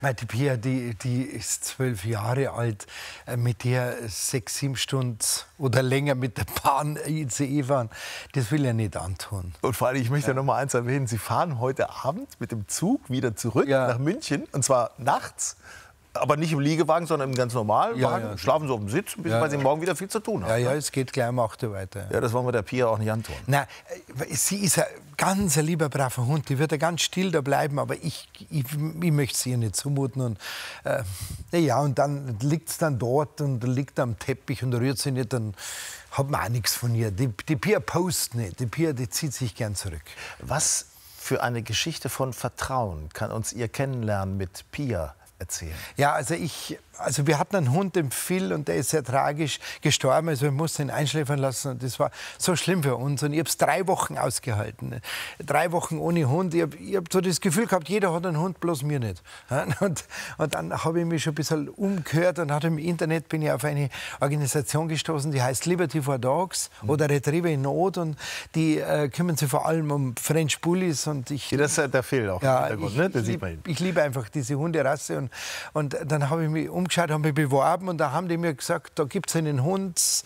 Die Pia, die ist 12 Jahre alt, mit der 6, 7 Stunden oder länger mit der Bahn ICE fahren, das will er nicht antun. Und vor allem, ich möchte noch mal eins erwähnen, Sie fahren heute Abend mit dem Zug wieder zurück nach München, und zwar nachts. Aber nicht im Liegewagen, sondern im ganz normalen Wagen. Schlafen Sie auf dem Sitz, weil Sie morgen wieder viel zu tun haben. Ja, es geht gleich um 8 Uhr weiter. Ja, das wollen wir der Pia auch nicht antun. Nein, sie ist ein ganz lieber, braver Hund. Die wird ja ganz still da bleiben, aber ich möchte sie ihr nicht zumuten. Und, und dann liegt es dann dort und liegt am Teppich und rührt sie nicht, dann hat man auch nichts von ihr. Die Pia postet nicht, die Pia, die zieht sich gern zurück. Was für eine Geschichte von Vertrauen kann uns Ihr Kennenlernen mit Pia erzählen? Ja, also wir hatten einen Hund, den Phil, und der ist sehr tragisch gestorben. Also wir mussten ihn einschläfern lassen und das war so schlimm für uns. Und ich habe es 3 Wochen ausgehalten. 3 Wochen ohne Hund. Ich hab so das Gefühl gehabt, jeder hat einen Hund, bloß mir nicht. Und dann habe ich mich schon ein bisschen umgehört und im Internet bin ich auf eine Organisation gestoßen, die heißt Liberty for Dogs oder Retriever in Not, und die kümmern sich vor allem um French Bullies. Und das ist der Phil auch im Hintergrund, ne? Das sieht man. Ich liebe einfach diese Hunderasse, und dann habe ich mich umgeschaut, habe mich beworben, und da haben die mir gesagt, da gibt es einen Hund,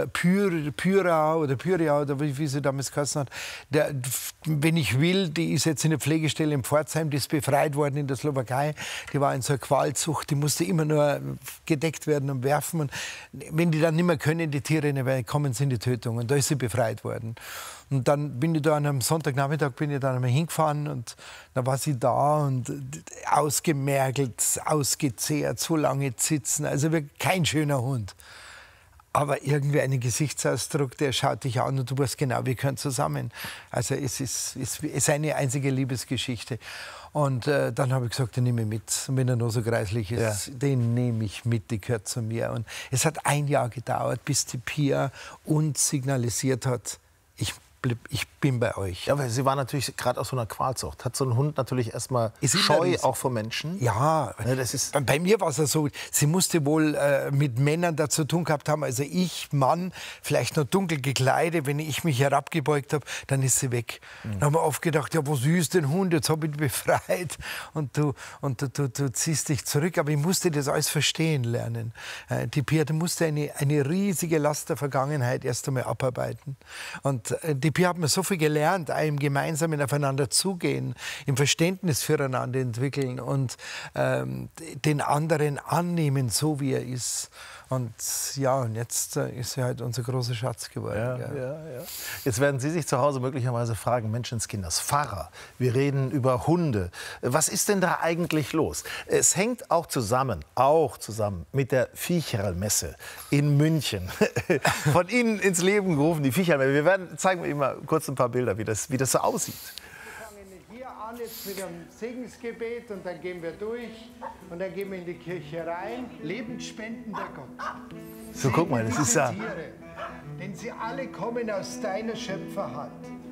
Pyra oder wie sie damals geheißen hat, der, wenn ich will, die ist jetzt in der Pflegestelle in Pforzheim, die ist befreit worden in der Slowakei, die war in so einer Qualzucht, die musste immer nur gedeckt werden und werfen, und wenn die dann nicht mehr können, die Tiere, kommen sie in die Tötung, und da ist sie befreit worden. Und dann bin ich da am Sonntagnachmittag einmal hingefahren, und da war sie da und ausgemergelt, ausgezehrt, so lange sitzen, also kein schöner Hund. Aber irgendwie einen Gesichtsausdruck, der schaut dich an und du weißt genau, wir gehören zusammen. Also es ist eine einzige Liebesgeschichte. Und dann habe ich gesagt, den nehme ich mit. Und wenn er noch so greislich ist, den nehme ich mit, die gehört zu mir. Und es hat 1 Jahr gedauert, bis die Pia uns signalisiert hat, ich bin bei euch. Ja, aber Sie waren natürlich gerade aus so einer Qualzucht. Hat so ein Hund natürlich erstmal Scheu auch vor Menschen? Ja, bei mir war es ja so, sie musste wohl mit Männern da zu tun gehabt haben. Also ich, Mann, vielleicht noch dunkel gekleidet, wenn ich mich herabgebeugt habe, dann ist sie weg. Dann haben wir oft gedacht, ja, wo süß den Hund, jetzt habe ich ihn befreit. Und du ziehst dich zurück. Aber ich musste das alles verstehen lernen. Die Pia, die musste eine riesige Last der Vergangenheit erst einmal abarbeiten. Und die Pia hat mir so viel gelernt, im gemeinsamen Aufeinander zugehen, im Verständnis füreinander entwickeln und den anderen annehmen, so wie er ist. Und jetzt ist er halt unser großer Schatz geworden. Ja. Jetzt werden Sie sich zu Hause möglicherweise fragen, Menschenskinders, Pfarrer, wir reden über Hunde. Was ist denn da eigentlich los? Es hängt auch zusammen mit der Viecherlmesse in München. Von Ihnen ins Leben gerufen, die Viecherlmesse. Wir zeigen Ihnen mal kurz ein paar Bilder, wie das so aussieht. Hier an jetzt mit einem Segensgebet, und dann gehen wir durch und dann gehen wir in die Kirche rein. Lebensspendender Gott. So, guck mal, das ist ja... Tiere, denn sie alle kommen aus deiner Schöpferhand.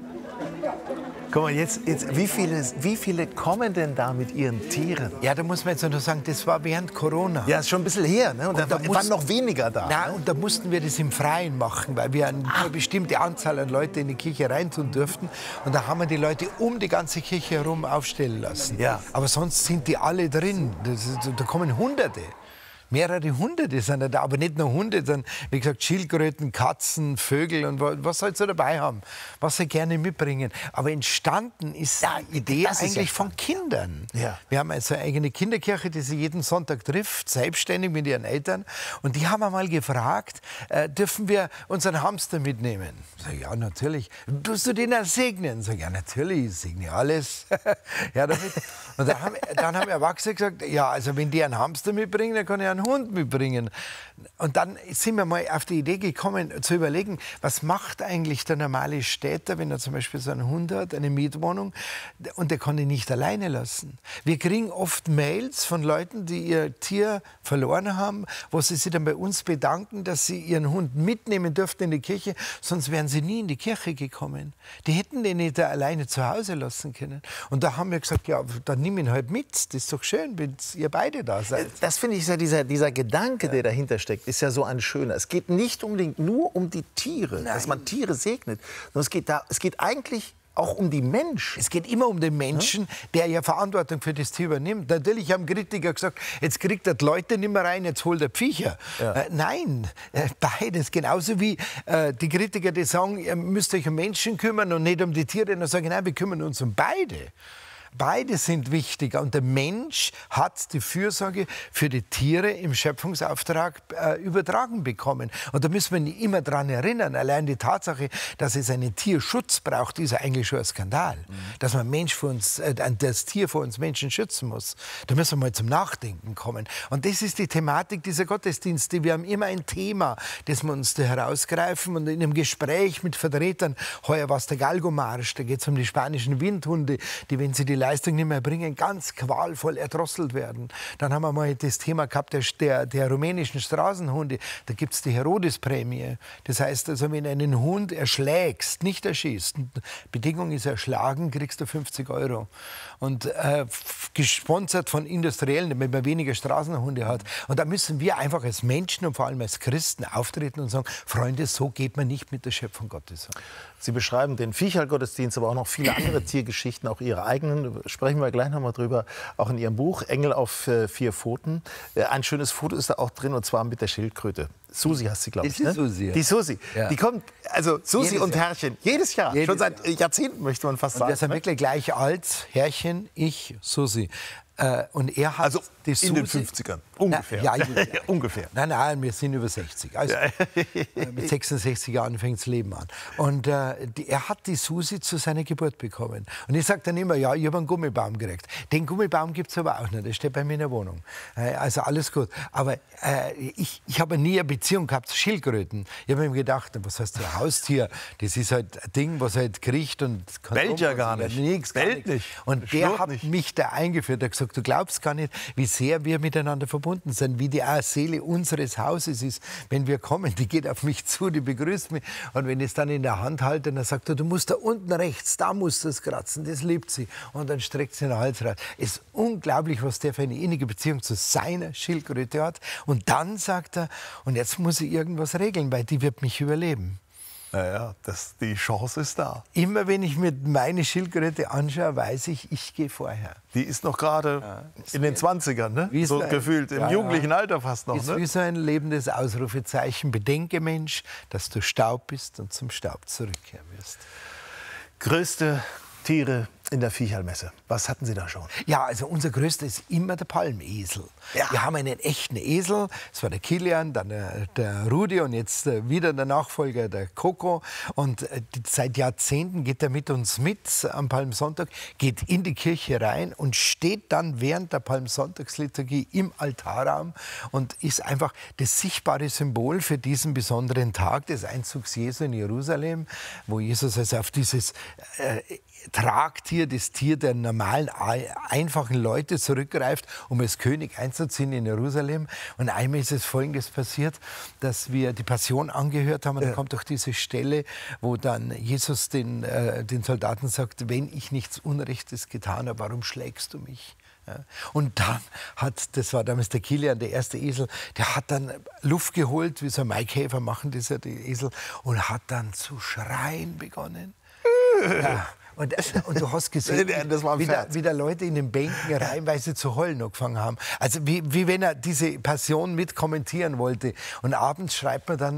Guck mal, jetzt wie viele kommen denn da mit ihren Tieren? Ja, da muss man jetzt nur sagen, das war während Corona. Ja, ist schon ein bisschen her, ne? Und da waren noch weniger da. Nein, und da mussten wir das im Freien machen, weil wir eine bestimmte Anzahl an Leute in die Kirche reintun durften. Und da haben wir die Leute um die ganze Kirche herum aufstellen lassen. Ja. Aber sonst sind die alle drin. Da kommen Hunderte. Mehrere Hunderte sind da, aber nicht nur Hunde, sondern wie gesagt Schildkröten, Katzen, Vögel und was soll sie dabei haben, was sie gerne mitbringen. Aber entstanden ist die Idee eigentlich von Kindern. Ja. Wir haben also eine eigene Kinderkirche, die sie jeden Sonntag trifft, selbstständig mit ihren Eltern. Und die haben einmal gefragt, dürfen wir unseren Hamster mitnehmen? Ich sage, ja, natürlich. Tust du den auch segnen? Ich sage, ja, natürlich, ich segne alles. Ja, damit. Und dann haben Erwachsene gesagt, ja, also wenn die einen Hamster mitbringen, dann kann ich einen Hund mitbringen. Und dann sind wir mal auf die Idee gekommen, zu überlegen, was macht eigentlich der normale Städter, wenn er zum Beispiel so einen Hund hat, eine Mietwohnung, und der kann ihn nicht alleine lassen. Wir kriegen oft Mails von Leuten, die ihr Tier verloren haben, wo sie sich dann bei uns bedanken, dass sie ihren Hund mitnehmen dürften in die Kirche, sonst wären sie nie in die Kirche gekommen. Die hätten den nicht alleine zu Hause lassen können. Und da haben wir gesagt, ja, dann nimm ihn halt mit. Das ist doch schön, wenn ihr beide da seid. Das finde ich, dieser Gedanke, der dahinter steckt, ist ja so ein schöner. Es geht nicht unbedingt nur um die Tiere, dass man Tiere segnet, sondern es geht eigentlich auch um die Menschen. Es geht immer um den Menschen, der ja Verantwortung für das Tier übernimmt. Natürlich haben Kritiker gesagt, jetzt kriegt er die Leute nicht mehr rein, jetzt holt er Viecher. Ja. Nein, beides. Genauso wie die Kritiker, die sagen, ihr müsst euch um Menschen kümmern und nicht um die Tiere. Dann sagen, nein, wir kümmern uns um beide. Beide sind wichtig und der Mensch hat die Fürsorge für die Tiere im Schöpfungsauftrag übertragen bekommen. Und da müssen wir nicht immer daran erinnern. Allein die Tatsache, dass es einen Tierschutz braucht, ist ja eigentlich schon ein Skandal. Dass man Mensch vor uns, das Tier vor uns Menschen schützen muss. Da müssen wir mal zum Nachdenken kommen. Und das ist die Thematik dieser Gottesdienste. Wir haben immer ein Thema, das wir uns da herausgreifen. Und in einem Gespräch mit Vertretern, heuer war es der Galgomarsch, da geht es um die spanischen Windhunde, die, wenn sie die Leistung nicht mehr bringen, ganz qualvoll erdrosselt werden. Dann haben wir mal das Thema gehabt der rumänischen Straßenhunde. Da gibt es die Herodes-Prämie. Das heißt, also, wenn du einen Hund erschlägst, nicht erschießt, Bedingung ist erschlagen, kriegst du 50 €. Und gesponsert von Industriellen, wenn man weniger Straßenhunde hat. Und da müssen wir einfach als Menschen und vor allem als Christen auftreten und sagen, Freunde, so geht man nicht mit der Schöpfung Gottes um. Sie beschreiben den Viehhaltgottesdienst, aber auch noch viele andere Tiergeschichten, auch Ihre eigenen. Sprechen wir gleich noch mal drüber. Auch in Ihrem Buch Engel auf 4 Pfoten. Ein schönes Foto ist da auch drin, und zwar mit der Schildkröte. Susi heißt sie, glaube ich. Das ist Susi, ja. Die Susi. Ja. Die kommt, also Susi Jedes und Jahr. Herrchen, jedes Jahr. Schon seit Jahrzehnten, möchte man fast Und sagen. wir sind wirklich gleich alt, Herrchen, ich, Susi. Und er hat Also die Susi, in den 50ern, ungefähr. Na, ja, ungefähr. Nein, wir sind über 60. Also, mit 66 Jahren fängt das Leben an. Und er hat die Susi zu seiner Geburt bekommen. Und ich sage dann immer, ja, ich habe einen Gummibaum gekriegt. Den Gummibaum gibt es aber auch nicht, der steht bei mir in der Wohnung. Also alles gut. Aber ich habe nie eine Beziehung gehabt zu Schildkröten. Ich habe mir gedacht, was heißt ein Haustier? Das ist halt ein Ding, was halt kriecht und kann Bellt ja gar nicht. Nichts, Bellt nicht. Und der Schnurrt hat nicht. mich da eingeführt. Er hat gesagt, du glaubst gar nicht, wie sehr wir miteinander verbunden sind, wie die Seele unseres Hauses ist. Wenn wir kommen, die geht auf mich zu, die begrüßt mich. Und wenn ich es dann in der Hand halte, dann sagt er, du musst da unten rechts, da musst du es kratzen, das liebt sie. Und dann streckt sie den Hals raus. Es ist unglaublich, was der für eine innige Beziehung zu seiner Schildkröte hat. Und dann sagt er, und jetzt muss ich irgendwas regeln, weil die wird mich überleben. Naja, die Chance ist da. Immer wenn ich mir meine Schildkröte anschaue, weiß ich, ich gehe vorher. Die ist noch gerade in den 20ern, ne? Wie So so ein- gefühlt, im jugendlichen Alter fast noch. Ist Ne? wie so ein lebendes Ausrufezeichen. Bedenke, Mensch, dass du Staub bist und zum Staub zurückkehren wirst. Größte Tiere in der Viehhalmesse. Was hatten Sie da schon? Ja, also unser größter ist immer der Palmesel. Ja. Wir haben einen echten Esel. Das war der Kilian, dann der Rudi und jetzt wieder der Nachfolger, der Coco. Und seit Jahrzehnten geht er mit uns mit am Palmsonntag, geht in die Kirche rein und steht dann während der Palmsonntagsliturgie im Altarraum und ist einfach das sichtbare Symbol für diesen besonderen Tag des Einzugs Jesu in Jerusalem, wo Jesus also auf dieses Tragtier, das Tier der normalen, einfachen Leute zurückgreift, um als König einzuziehen in Jerusalem. Und einmal ist es Folgendes passiert, dass wir die Passion angehört haben. Und da kommt doch diese Stelle, wo dann Jesus den Soldaten sagt, wenn ich nichts Unrechtes getan habe, warum schlägst du mich? Ja. Und dann das war damals der Kilian, der erste Esel, der hat dann Luft geholt, wie so Maikäfer machen das ja, die Esel, und hat dann zu schreien begonnen. Ja. Und du hast gesehen, Das war ein wie da Leute in den Bänken reihenweise zu heulen angefangen haben. Also wie wenn er diese Passion mit kommentieren wollte. Und abends schreibt man dann